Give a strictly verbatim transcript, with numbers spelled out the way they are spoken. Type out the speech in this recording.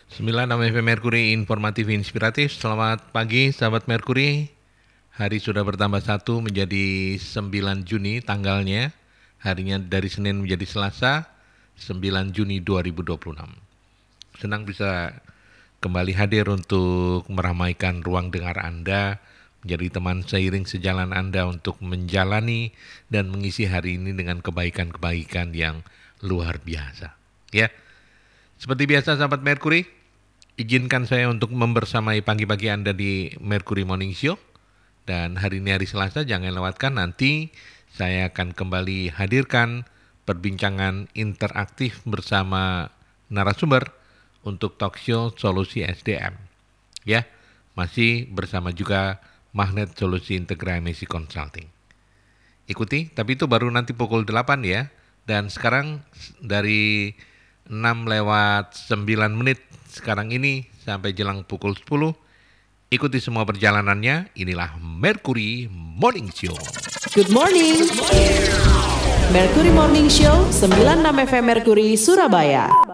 sembilan enam F M Merkuri, informatif inspiratif. Selamat pagi sahabat Merkuri. Hari sudah bertambah satu menjadi sembilan Juni tanggalnya. Harinya dari Senin menjadi Selasa, sembilan Juni dua ribu dua puluh enam. Senang bisa kembali hadir untuk meramaikan ruang dengar Anda, menjadi teman seiring sejalan Anda untuk menjalani dan mengisi hari ini dengan kebaikan-kebaikan yang luar biasa. Ya, seperti biasa sahabat Merkuri, izinkan saya untuk membersamai pagi-pagi Anda di Merkuri Morning Show. Dan hari ini hari Selasa, jangan lewatkan, nanti saya akan kembali hadirkan perbincangan interaktif bersama narasumber untuk talk show Solusi S D M. Ya, masih bersama juga Magnet Solusi Integrasi Consulting. Ikuti, tapi itu baru nanti pukul delapan ya. Dan sekarang dari enam lewat sembilan menit sekarang ini sampai jelang pukul sepuluh. Ikuti semua perjalanannya. Inilah Merkuri Morning Show. Good morning. Merkuri Morning Show sembilan puluh enam F M Merkuri Surabaya.